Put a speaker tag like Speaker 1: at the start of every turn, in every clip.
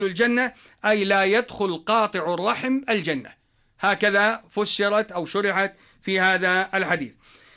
Speaker 1: الجنة أي لا يدخل قاطع الرحم الجنة. هكذا فسرت أو شرحت في هذا الحديث.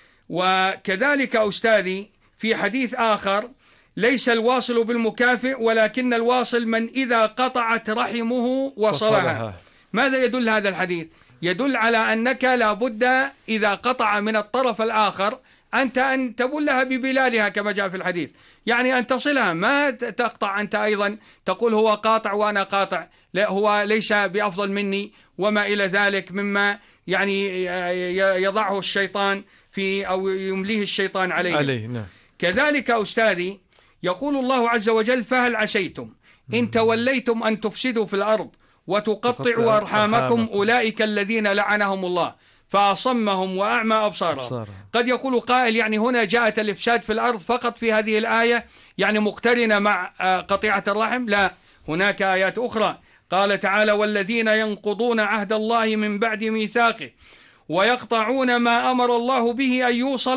Speaker 1: وكذلك أستاذي في حديث آخر: ليس الواصل بالمكافئ ولكن الواصل من إذا قطعت رحمه وصلها. ماذا يدل هذا الحديث؟ يدل على أنك لا بد إذا قطع من الطرف الآخر أنت أن تبلها ببلالها كما جاء في الحديث، يعني أن تصلها، ما تقطع أنت أيضا تقول هو قاطع وأنا قاطع، لا، هو ليس بأفضل مني وما إلى ذلك مما يعني يضعه الشيطان في أو يمليه الشيطان عليه.
Speaker 2: نعم.
Speaker 1: كذلك أستاذي يقول الله عز وجل: فهل عسيتم إن توليتم أن تفسدوا في الأرض وتقطعوا أرحامكم أولئك الذين لعنهم الله فأصمهم وأعمى أبصارهم. قد يقول قائل يعني هنا جاءت الإفساد في الأرض فقط في هذه الآية يعني مقترنة مع قطيعة الرحم؟ لا، هناك آيات أخرى. قال تعالى: والذين ينقضون عهد الله من بعد ميثاقه ويقطعون ما أمر الله به أن يوصل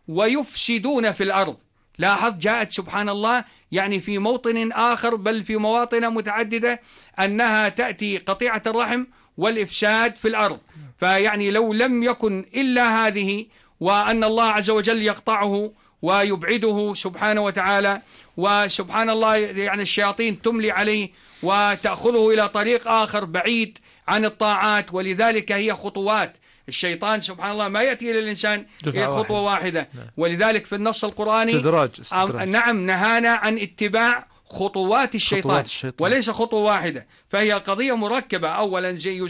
Speaker 1: ويفسدون في الأرض. لاحظ جاءت سبحان الله يعني في موطن آخر بل في مواطن متعددة أنها تأتي قطيعة الرحم والإفساد في الأرض. فيعني لو لم يكن إلا هذه وأن الله عز وجل يقطعه ويبعده سبحانه وتعالى، وسبحان الله يعني الشياطين تملي عليه وتأخذه إلى طريق آخر بعيد عن الطاعات. ولذلك هي خطوات الشيطان سبحان الله ما يأتي إلى الإنسان إلى خطوة واحدة. ولذلك في النص القرآني
Speaker 2: استدراج.
Speaker 1: نعم نهانا عن اتباع خطوات الشيطان وليس خطوة واحدة. فهي قضية مركبة. أولا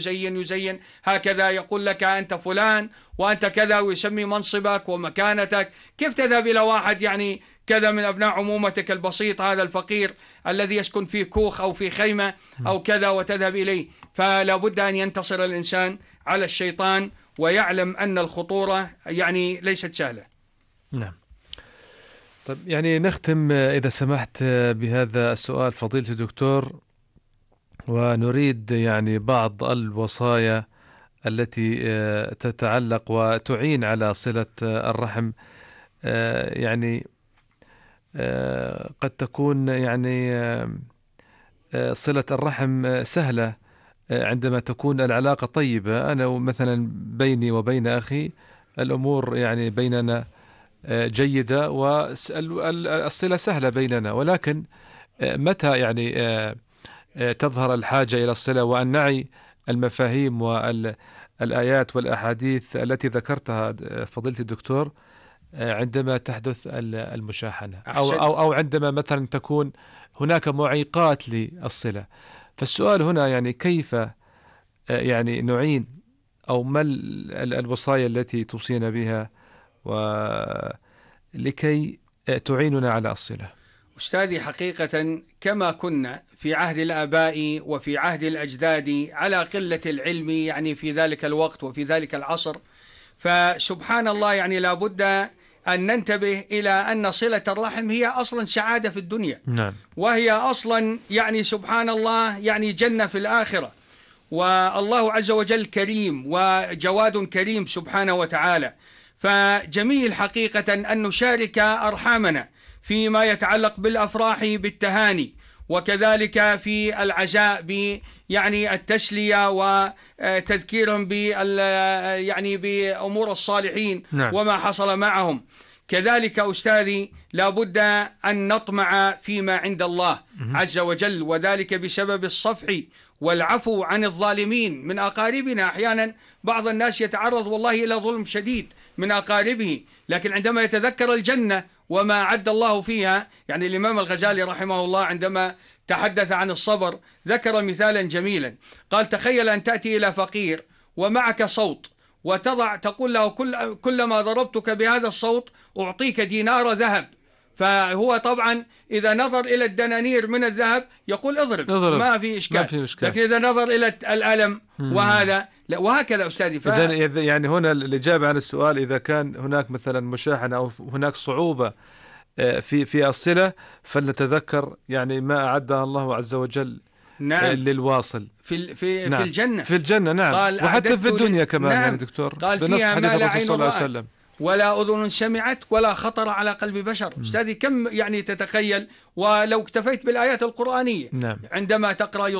Speaker 1: يزين هكذا يقول لك أنت فلان وأنت كذا ويسمي منصبك ومكانتك. كيف تذهب إلى واحد يعني كذا من أبناء عمومتك البسيط هذا الفقير الذي يسكن في كوخ أو في خيمة أو كذا وتذهب إليه؟ فلا بد أن ينتصر الإنسان على الشيطان ويعلم أن الخطورة يعني ليست سهلة.
Speaker 2: نعم. طيب يعني نختم إذا سمحت بهذا السؤال فضيلة الدكتور، ونريد يعني بعض الوصايا التي تتعلق وتعين على صلة الرحم. يعني قد تكون يعني صلة الرحم سهلة عندما تكون العلاقة طيبة. أنا مثلا بيني وبين أخي الأمور يعني بيننا جيدة والصلة سهلة بيننا، ولكن متى يعني تظهر الحاجة إلى الصلة وأن نعي المفاهيم والآيات والأحاديث التي ذكرتها فضيلة الدكتور عندما تحدث المشاحنة أو عندما مثلا تكون هناك معيقات للصلة. فالسؤال هنا يعني كيف يعني نعين أو ما الوصايا التي توصينا بها ولكي تعيننا على الصلة؟
Speaker 1: أستاذي حقيقة كما كنا في عهد الآباء وفي عهد الأجداد على قلة العلم يعني في ذلك الوقت وفي ذلك العصر، فسبحان الله يعني لابد أن ننتبه إلى أن صلة الرحم هي أصلا سعادة في الدنيا.
Speaker 2: نعم.
Speaker 1: وهي أصلا يعني سبحان الله يعني جنة في الآخرة. والله عز وجل كريم وجواد كريم سبحانه وتعالى. فجميل حقيقة أن نشارك أرحامنا فيما يتعلق بالأفراح بالتهاني، وكذلك في العزاء يعني التسلية وتذكيرهم يعني بأمور الصالحين.
Speaker 2: نعم.
Speaker 1: وما حصل معهم. كذلك أستاذي لابد أن نطمع فيما عند الله عز وجل، وذلك بسبب الصفح والعفو عن الظالمين من أقاربنا. أحيانا بعض الناس يتعرض والله إلى ظلم شديد من أقاربه، لكن عندما يتذكر الجنة وما أعد الله فيها، يعني الإمام الغزالي رحمه الله عندما تحدث عن الصبر ذكر مثالا جميلا. قال: تخيل أن تأتي إلى فقير ومعك صوت وتضع تقول له كلما ضربتك بهذا الصوت أعطيك دينار ذهب. فهو طبعا إذا نظر إلى الدنانير من الذهب يقول اضرب. ما في إشكال. لكن إذا نظر إلى الألم وهذا لا. وهكذا أستاذي.
Speaker 2: يعني هنا الإجابة عن السؤال إذا كان هناك مثلا مشاحنة أو هناك صعوبة في الصلة فلنتذكر يعني ما أعدها الله عز وجل.
Speaker 1: نعم.
Speaker 2: للواصل
Speaker 1: في
Speaker 2: نعم.
Speaker 1: الجنة.
Speaker 2: في الجنة. نعم. وحتى في الدنيا كمان.
Speaker 1: نعم.
Speaker 2: يعني دكتور
Speaker 1: قال فيها ما لا عين رأت ولا أذن سمعت ولا خطر على قلب بشر. أستاذي كم يعني تتخيل، ولو اكتفيت بالآيات القرآنية
Speaker 2: نعم.
Speaker 1: عندما تقرأ